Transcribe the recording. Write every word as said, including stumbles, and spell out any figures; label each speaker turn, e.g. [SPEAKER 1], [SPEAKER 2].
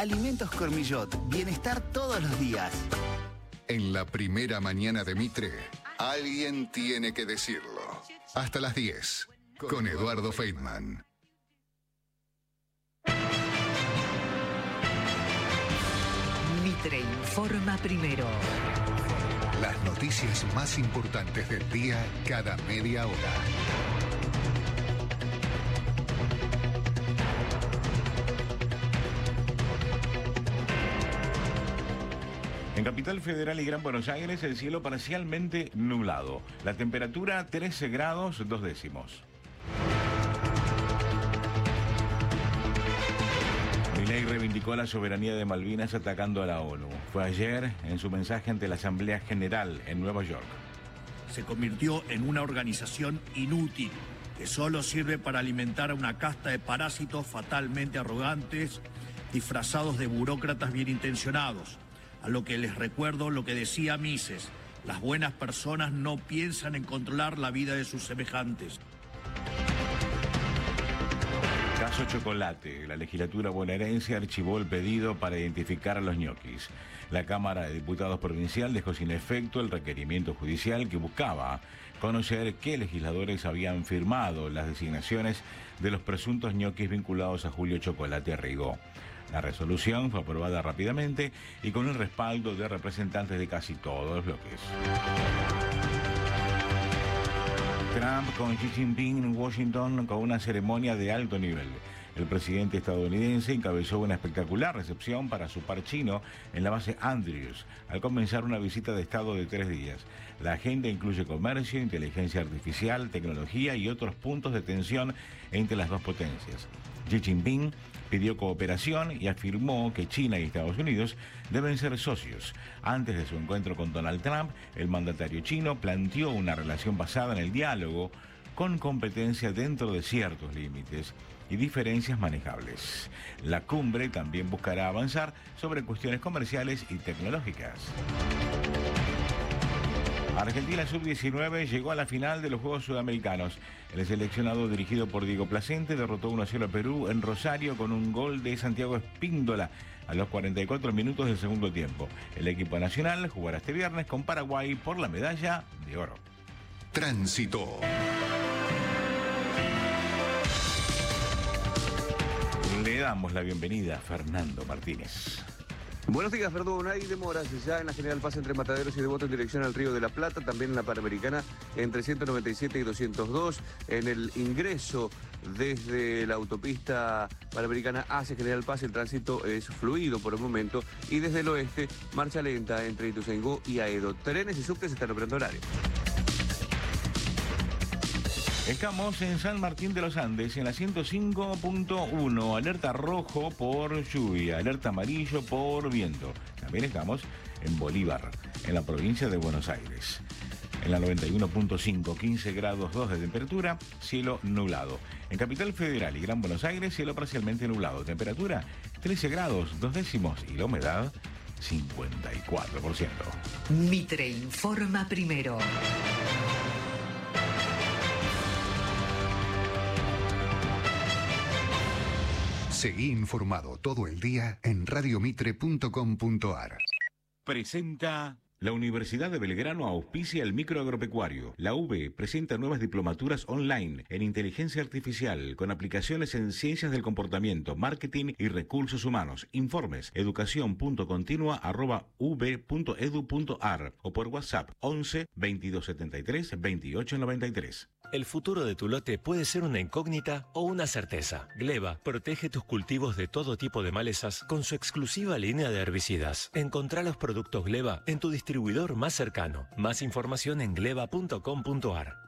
[SPEAKER 1] Alimentos Cormillot, bienestar todos los días.
[SPEAKER 2] En la primera mañana de Mitre, alguien tiene que decirlo. Hasta las diez, con Eduardo Feynman.
[SPEAKER 3] Mitre informa primero.
[SPEAKER 2] Las noticias más importantes del día cada media hora.
[SPEAKER 4] En Capital Federal y Gran Buenos Aires, el cielo parcialmente nublado. La temperatura trece grados dos décimos. Milei reivindicó la soberanía de Malvinas atacando a la ONU. Fue ayer en su mensaje ante la Asamblea General en Nueva York.
[SPEAKER 5] Se convirtió en una organización inútil que solo sirve para alimentar a una casta de parásitos fatalmente arrogantes, disfrazados de burócratas bien intencionados. A lo que les recuerdo lo que decía Mises: las buenas personas no piensan en controlar la vida de sus semejantes.
[SPEAKER 4] Caso Chocolate. La legislatura bonaerense archivó el pedido para identificar a los ñoquis. La Cámara de Diputados Provincial dejó sin efecto el requerimiento judicial que buscaba conocer qué legisladores habían firmado las designaciones de los presuntos ñoquis vinculados a Julio Chocolate Rigó. La resolución fue aprobada rápidamente y con el respaldo de representantes de casi todos los bloques. Trump con Xi Jinping en Washington con una ceremonia de alto nivel. El presidente estadounidense encabezó una espectacular recepción para su par chino en la base Andrews, al comenzar una visita de estado de tres días. La agenda incluye comercio, inteligencia artificial, tecnología y otros puntos de tensión entre las dos potencias. Xi Jinping pidió cooperación y afirmó que China y Estados Unidos deben ser socios. Antes de su encuentro con Donald Trump, el mandatario chino planteó una relación basada en el diálogo, con competencia dentro de ciertos límites y diferencias manejables. La cumbre también buscará avanzar sobre cuestiones comerciales y tecnológicas. Argentina sub diecinueve llegó a la final de los Juegos Sudamericanos. El seleccionado dirigido por Diego Placente derrotó uno a cero a Perú en Rosario con un gol de Santiago Espíndola a los cuarenta y cuatro minutos del segundo tiempo. El equipo nacional jugará este viernes con Paraguay por la medalla de oro.
[SPEAKER 2] Tránsito.
[SPEAKER 4] Le damos la bienvenida a Fernando Martínez.
[SPEAKER 6] Buenos días, Verdugo. No hay demoras ya en la General Paz entre Mataderos y Devoto en dirección al Río de la Plata, también en la Panamericana entre ciento noventa y siete y doscientos dos, en el ingreso desde la autopista Panamericana hacia General Paz el tránsito es fluido por el momento, y desde el oeste marcha lenta entre Ituzaingó y Aedo. Trenes y subtes están operando horario.
[SPEAKER 4] Estamos en San Martín de los Andes, en la ciento cinco punto uno, alerta rojo por lluvia, alerta amarillo por viento. También estamos en Bolívar, en la provincia de Buenos Aires. En la noventa y uno punto cinco, quince grados dos de temperatura, cielo nublado. En Capital Federal y Gran Buenos Aires, cielo parcialmente nublado. Temperatura trece grados dos décimos y la humedad cincuenta y cuatro por ciento.
[SPEAKER 3] Mitre informa primero.
[SPEAKER 2] Seguí informado todo el día en radiomitre punto com punto ar.
[SPEAKER 4] Presenta... La Universidad de Belgrano auspicia el microagropecuario. La U B presenta nuevas diplomaturas online en inteligencia artificial con aplicaciones en ciencias del comportamiento, marketing y recursos humanos. Informes educación.continua arroba ub.edu.ar o por WhatsApp once veintidós setenta y tres veintiocho noventa y tres.
[SPEAKER 7] El futuro de tu lote puede ser una incógnita o una certeza. Gleba protege tus cultivos de todo tipo de malezas con su exclusiva línea de herbicidas. Encontrá los productos Gleba en tu distribuidor más cercano. Más información en gleba punto com punto ar.